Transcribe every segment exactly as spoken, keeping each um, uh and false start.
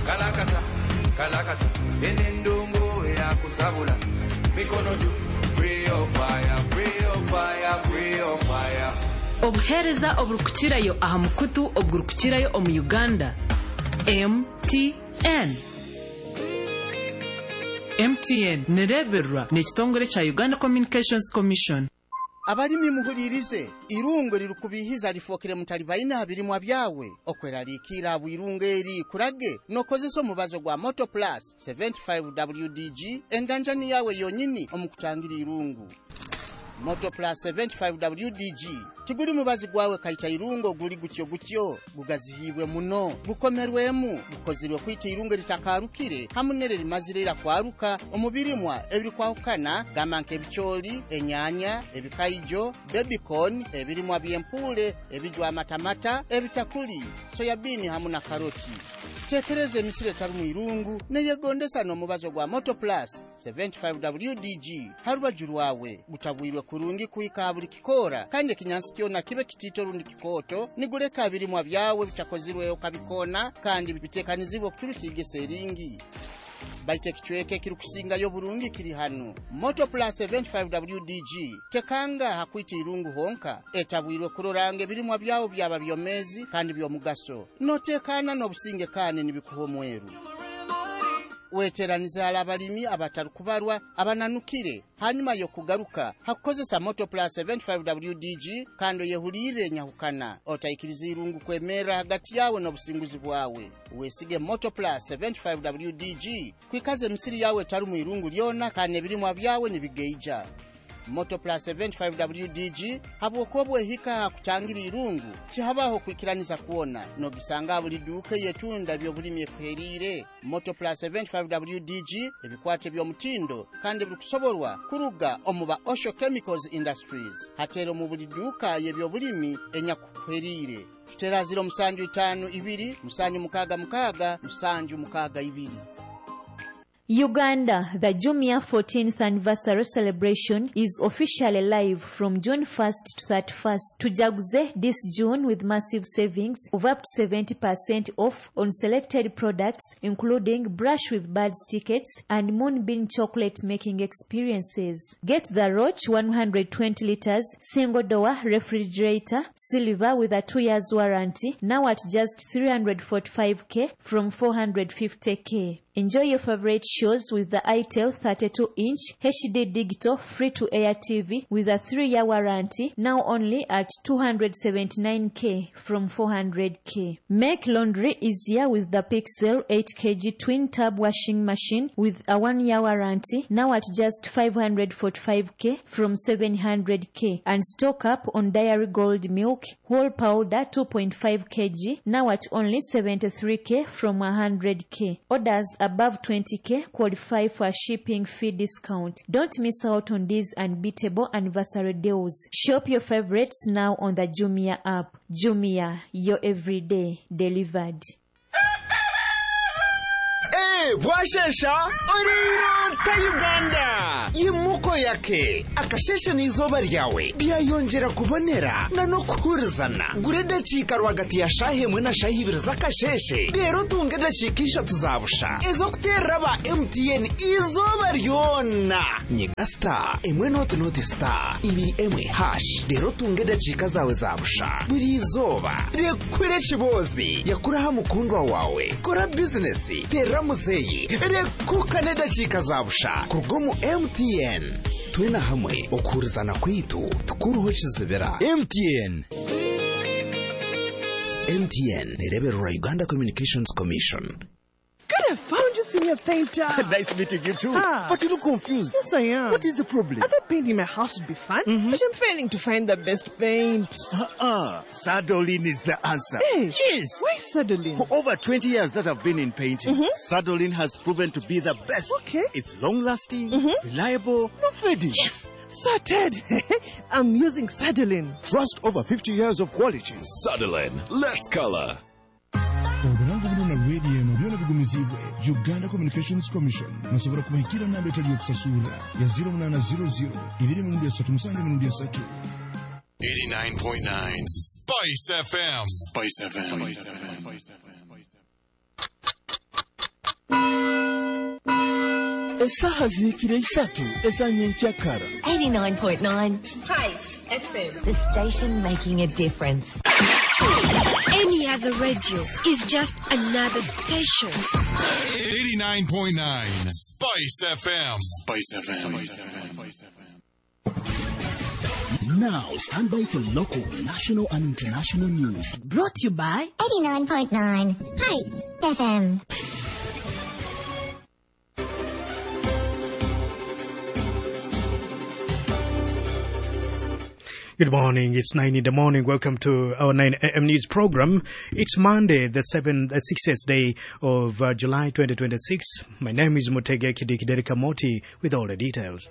kalakata kalakata enendongo ya kusabula mikono juu free of fire free of fire free of fire obuhereza oburukukirayo aha mukutu oburukukirayo omu Uganda M T N M T N nereberwa n'ekitongole kya Uganda Communications Commission. Abalimi muhulirize irungo lirukubihiza lifokere mutali baina birimwa byawe okweralikira bwirungo eri kurage nokozesa omubazo gwa Moto Plus seventy-five W D G enganjani yawe yonyini omukutangira irungu. Moto Plus seventy-five W D G tiguri mubazi gwawe kaita irungo guli gutyo gutyo gugazihibwe muno gukomerwemu gukozirwe kwita irungo litakarukire hamunere limazirira kwaruka omubirimwa ebiri kwahukana gamanke ebicholi enyanya ebikaijo babycon ebirimwa byempule ebijwa amatamata ebitakuli soyabini hamuna karoti tekereze misile tarumu irungu neyegondesa no mubazo gwa Moto Plus seventy-five W D G haruba juruwawe gutabwirwe kurungi kuika buli kikora kandi kinyansi kyona kibe kitito rundi kikoto niguleka abirimwa byawe bitakozirwe okabikona kandi bitekanizibwa kuturukige seringi baite kichweke kirukusinga yo burungi kiri hano. Moto Plus seventy-five W D G tekanga hakwita irungu honka etabwirwe kurorange birimwa byawo byaba byomezi kandi byomugaso notekana no businge kane nibikuho mweru weteraniza abalimi abatarukubarwa abananukire hanyuma yo kugaruka hakozesa Moto Plus seventy-five W D G kando yehulire nyahukana otayikiriza irungu kwemera hagati yawe no businguzi bwawe wesige Moto Plus seventy-five W D G kwikaze misiri yawe tarumu irungu lyona kane birimwa byawe nibigeija. Moto Plus seventy-five W D G habwokobwe hika kutangira irungu tihabaho kwikiraniza kuona no gisanga buli duke yetunda byo bulimye kwerire. Moto Plus seventy-five W D G ebikwate byo mutindo kandi bikusoborwa kuruga omuba Osho Chemicals Industries hatero mu buli duka yebyo bulimi enyakwerire tutera zero musanju itanu ibiri musanju mukaga mukaga musanju mukaga ibiri. Uganda, the Jumia fourteenth anniversary celebration is officially live from June first to thirty-first. Tujaguze this June with massive savings of up to seventy percent off on selected products, including brush with birds tickets and moonbeam chocolate making experiences. Get the Roach one hundred twenty liters single door refrigerator silver with a two years warranty now at just three hundred forty-five thousand from four hundred fifty thousand. Enjoy your favorite shows with the I T E L thirty-two inch H D digital free-to-air T V with a three-year warranty now only at two hundred seventy-nine thousand from four hundred thousand. Make laundry easier with the Pixel eight kilogram twin tub washing machine with a one-year warranty now at just five hundred forty-five thousand from seven hundred thousand. And stock up on Dairy Gold milk whole powder two point five kilograms now at only seventy-three thousand from one hundred thousand. Orders above twenty thousand qualify for a shipping fee discount. Don't miss out on these unbeatable anniversary deals. Shop your favorites now on the Jumia app. Jumia, your everyday delivered. Eh, bwashesha oriro ta Uganda yimuko yake akashesha nizoba ryawe byayongera kubonera na no kuhurizana gurede chika rwagati ya shahe mwe na shahi ibiri zakasheshe rero tungede chikisha tuzabusha ezo kuteraba M T N izoba ryona nyiga star emwe not not star ibi emwe hash rero tungede chika zawe zabusha buri izoba rekwere chibozi yakuraha mukundwa wawe kora business tera muzeyi rekukane dachika zabusha kurugomu M T N twena hamwe okurizana kwitu tukuruho chizibera. M T N M T N nerebera Uganda Communications Commission. Good, I found you, senior painter. Nice meeting you too. Ah. But you look confused. Yes, I am. What is the problem? I thought painting my house would be fun, mm-hmm. but I'm failing to find the best paint. Uh-uh. Sadolin is the answer. Hey, yes. Why Sadolin? For over twenty years that I've been in painting, mm-hmm. Sadolin has proven to be the best. Okay. It's long-lasting, mm-hmm. reliable, no fading. Yes. Sorted. I'm using Sadolin. Trust over fifty years of quality. Sadolin. Let's color. Oburango buno na radio no byona bigumizibwe Uganda Communications Commission nasobora kubahikira na betali yokusasura ya zero nine zero zero ibiri mu ndiya tatu musange mu ndiya tatu. eighty-nine point nine Spice F M. Spice F M. Spice F M. Esaha zikire isatu ezanye nchakara. eighty-nine point nine Price F M. The station making a difference. Any other radio is just another station. eighty-nine point nine Spice F M. Spice F M. Spice F M. Now, stand by for local, national, and international news. Brought to you by eighty-nine point nine Spice F M. Good morning. It's nine in the morning. Welcome to our nine a m news program. It's Monday, the seventh, the sixtieth day of uh, July twenty twenty-six. My name is Mutege Kidikiderika Moti with all the details.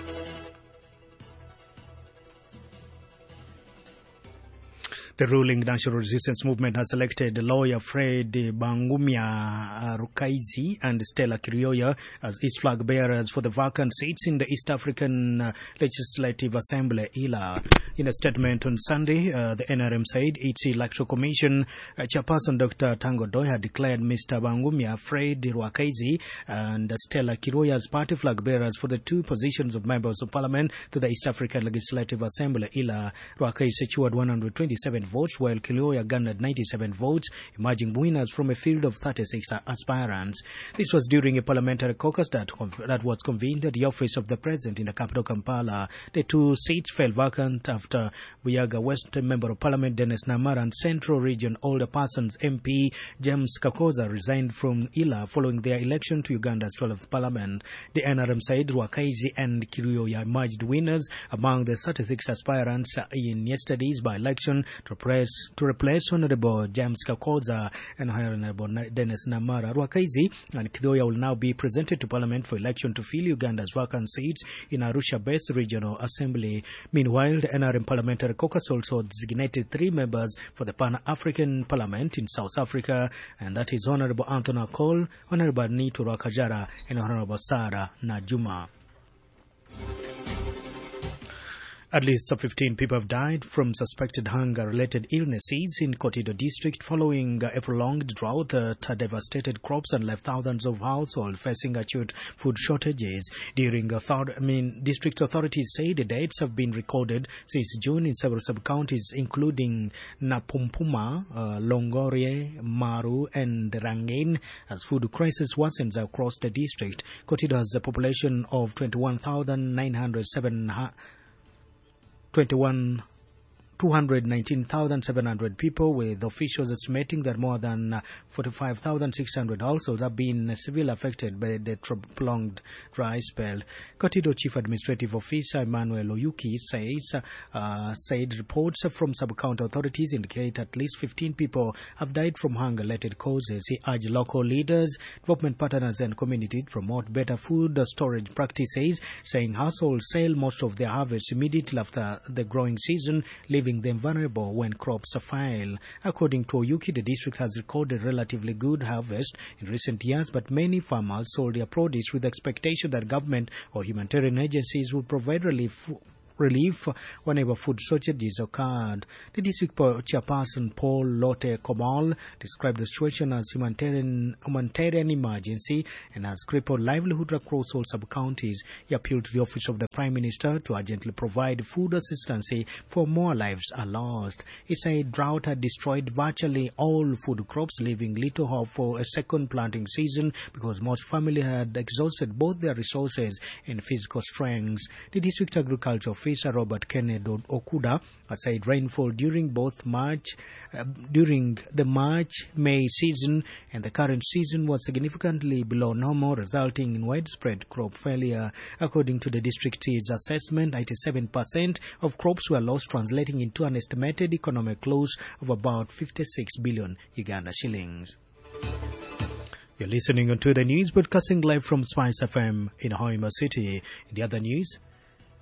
The ruling National Resistance Movement has selected lawyer Fred Bangumia Rukaizi and Stella Kirioya as its flag bearers for the vacant seats in the East African uh, Legislative Assembly, I L A. In a statement on Sunday, uh, the N R M said its Electoral Commission uh, chairperson Doctor Tango Doi had declared Mister Bangumia, Fred Rukaizi and Stella Kirioya as party flag bearers for the two positions of members of parliament to the East African Legislative Assembly, I L A. Rukaizi secured one hundred twenty-seven votes, while Kirioya garnered ninety-seven votes, emerging winners from a field of thirty-six aspirants. This was during a parliamentary caucus that, that was convened at the office of the president in the capital Kampala. The two seats fell vacant after Buyaga West Member of Parliament Dennis Namara and Central Region Older Persons M P James Kakoza resigned from I L A following their election to Uganda's twelfth Parliament. The N R M said Rukaizi and Kirioya emerged winners among the thirty-six aspirants in yesterday's by-election to replace, to replace Honorable James Kakoza and Honorable Dennis Namara. Rukaizi and Kirioya will now be presented to Parliament for election to fill Uganda's vacant seats in Arusha-based Regional Assembly. Meanwhile, the N R M Parliamentary Caucus also designated three members for the Pan-African Parliament in South Africa, and that is Honorable Anthony Akol, Honorable Nitu Rakajara, and Honorable Sarah Najuma. At least fifteen people have died from suspected hunger-related illnesses in Kotido district following a prolonged drought that devastated crops and left thousands of households facing acute food shortages. During a third, I mean, district authorities say the deaths have been recorded since June in several sub-counties, including Napumpuma, uh, Longoria, Maru, and Rangin, as food crisis worsens across the district. Kotido has a population of twenty-one thousand nine hundred seven. twenty-one two hundred nineteen thousand seven hundred people, with officials estimating that more than forty-five thousand six hundred households have been severely affected by the prolonged dry spell. Kotido Chief Administrative Officer Emmanuel Oyuki says, uh, said reports from sub-county authorities indicate at least fifteen people have died from hunger-related causes. He urged local leaders, development partners and communities to promote better food storage practices, saying households sell most of their harvest immediately after the growing season, leaving them vulnerable when crops fail. According to Oyuki, the district has recorded relatively good harvest in recent years, but many farmers sold their produce with the expectation that government or humanitarian agencies would provide relief relief whenever food shortages occurred. The district chairperson Paul Lotte Komal described the situation as humanitarian, humanitarian emergency and has crippled livelihood across all sub-counties. He appealed to the office of the Prime Minister to urgently provide food assistance for more lives are lost. He said drought had destroyed virtually all food crops, leaving little hope for a second planting season because most families had exhausted both their resources and physical strengths. The district agriculture Officer Robert Kennedy Okuda said rainfall during both March, uh, during the March-May season and the current season was significantly below normal, resulting in widespread crop failure. According to the district's assessment, ninety-seven percent of crops were lost, translating into an estimated economic loss of about fifty-six billion Uganda shillings. You're listening to the news broadcasting live from Spice F M in Hoima City. In the other news,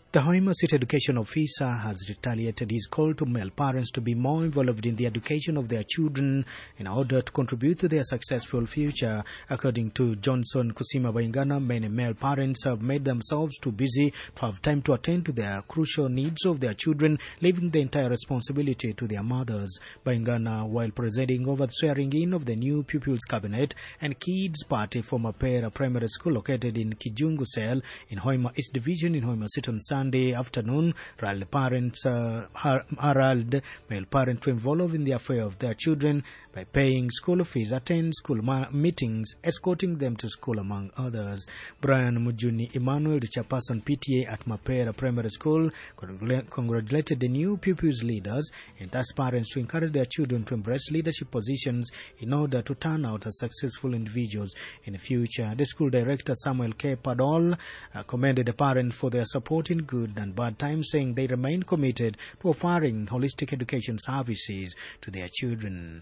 The Hoima City Education Officer has retaliated his call to male parents to be more involved in the education of their children in order to contribute to their successful future. According to Johnson Kusima Baingana, many male parents have made themselves too busy to have time to attend to their crucial needs of their children, leaving the entire responsibility to their mothers. Baingana, while presiding over the swearing-in of the new Pupils Cabinet and Kids Party for Mapera Primary School located in Kijungu Cell in Hoima East Division in Hoima City on Sunday afternoon, rallied parents uh, herald male parents to involve in the affair of their children by paying school fees, attend school meetings, escorting them to school, among others. Brian Mujuni Emmanuel, the chairperson P T A at Mapera Primary School, congratulated the new pupils leaders and asked parents to encourage their children to embrace leadership positions in order to turn out as successful individuals in the future. The school director Samuel K. Padol uh, commended the parents for their support in good and bad times, saying they remain committed to offering holistic education services to their children.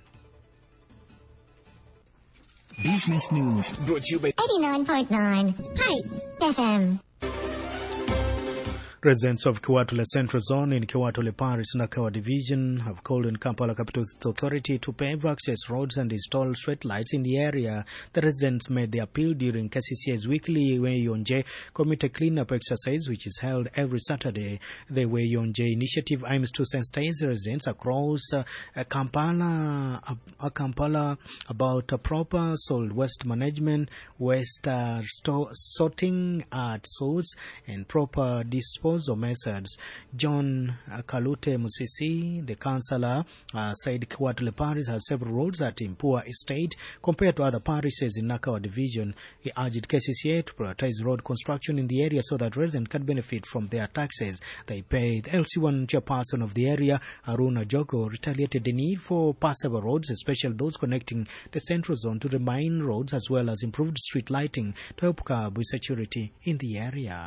Business news brought to you by eighty-nine point nine Hype F M. Residents of Kiwatule Central Zone in Kiwatule Parish, Nakawa Division have called on Kampala Capital Authority to pave access roads and install street lights in the area. The residents made the appeal during K C C A's weekly Weyonje Community Cleanup exercise, which is held every Saturday. The Weyonje initiative aims to sensitize residents across uh, Kampala, uh, Kampala about uh, proper solid waste management, waste uh, sorting at source, and proper disposal methods. John uh, Kalute Musisi, the councillor, uh, said Kiwatule Parish has several roads that in poor state compared to other parishes in Nakawa Division. He urged K C C A to prioritize road construction in the area so that residents can benefit from their taxes they pay. The L C one chairperson of the area, Aruna Joko, retaliated the need for passable roads, especially those connecting the central zone to the main roads, as well as improved street lighting to help curb security in the area.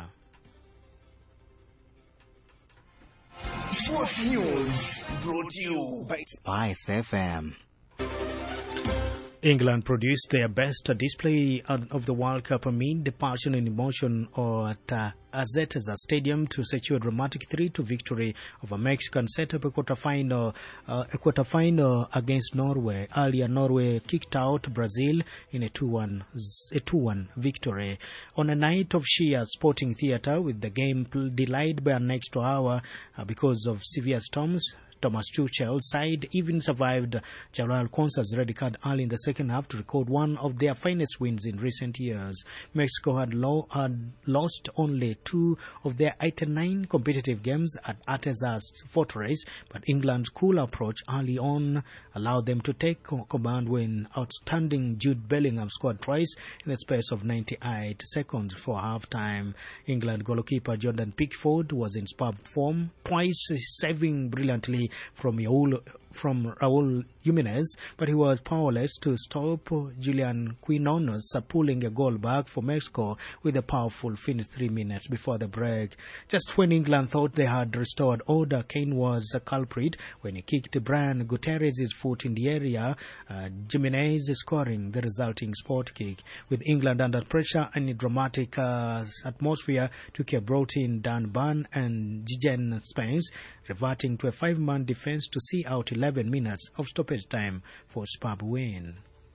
Sports news brought to you by Spice F M. England produced their best display of the World Cup amid the passion and emotion at uh, Azteca Stadium to secure a dramatic three two victory over Mexican set up a quarterfinal, uh, a quarterfinal against Norway. Earlier, Norway kicked out Brazil in a two one a two one victory. On a night of sheer sporting theatre, with the game delayed by an extra hour uh, because of severe storms, Thomas Tuchel's side even survived Jalal Konsa's red card early in the second half to record one of their finest wins in recent years. Mexico had, low, had lost only two of their eighty-nine competitive games at Arteza's Fortress, but England's cool approach early on allowed them to take command when outstanding Jude Bellingham scored twice in the space of ninety-eight seconds for half-time. England goalkeeper Jordan Pickford was in superb form, twice saving brilliantly from Raul, from Raul Jimenez, but he was powerless to stop Julian Quinones pulling a goal back for Mexico with a powerful finish three minutes before the break. Just when England thought they had restored order, Kane was the culprit when he kicked Brian Guterres' foot in the area, uh, Jimenez scoring the resulting spot kick. With England under pressure and a dramatic uh, atmosphere, Turkey brought in Dan Burn and Gideon Spence, reverting to a five-man defense to see out eleven minutes of stoppage time for superb win.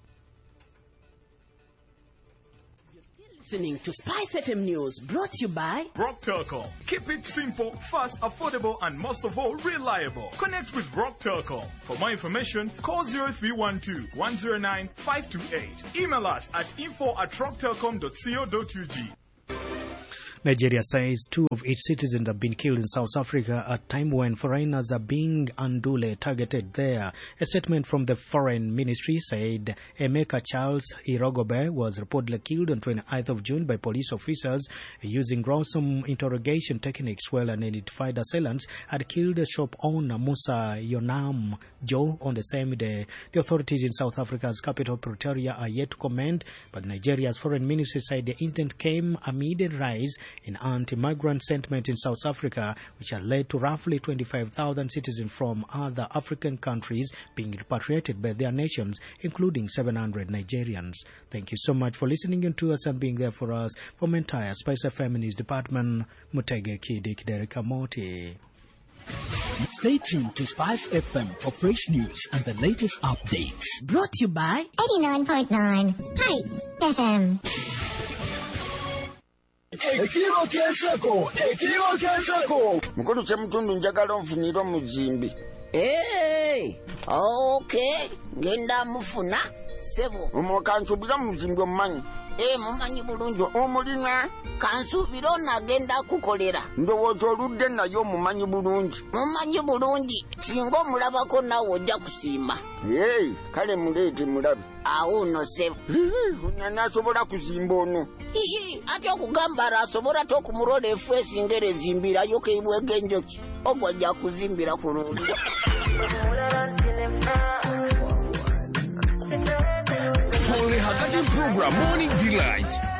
Listening to Spice F M News, brought to you by Brock Telecom. Keep it simple, fast, affordable, and most of all, reliable. Connect with Brock Telecom. For more information, call zero three one two, one zero nine, five two eight. Email us at info at rock telecom dot co dot u g. Nigeria says two of its citizens have been killed in South Africa at a time when foreigners are being unduly targeted there. A statement from the Foreign Ministry said Emeka Charles Irogobe was reportedly killed on twenty-eighth of June by police officers using gruesome interrogation techniques while unidentified assailants had killed a shop owner Musa Yonam Joe on the same day. The authorities in South Africa's capital Pretoria are yet to comment, but Nigeria's Foreign Ministry said the incident came amid a rise in anti-migrant sentiment in South Africa, which has led to roughly twenty-five thousand citizens from other African countries being repatriated by their nations, including seven hundred Nigerians. Thank you so much for listening in to us and being there for us. From entire Spice F M News Department, Mutege Kidik Derek Moti. Stay tuned to Spice F M for fresh news and the latest updates. Brought to you by eighty-nine point nine Spice F M. Ekiro kesako, ekiro kesako. Mukuru chemutundu njagala mfuniro muzimbi. Hey, okay, ngenda mufuna sebo. Umukansubira muzimbi omanyi. Eh, mumanyi bulungi. Omulina kansubira onagenda kukolera. Ndowooza oludde nayo mumanyi bulungi. Mumanyi bulungi, singa omulabako nawe ojja kusiima. Hey, kale muleete mulabe. Awo nno sebo. Nani asobola kuzimba ono? Hihi, ate okugamba asobola te okumulola efu esingera ezimbirayo keibwega enjoki. Ogwo ajja kuzimbira kulungi. Tony Hakati program Morning Delight.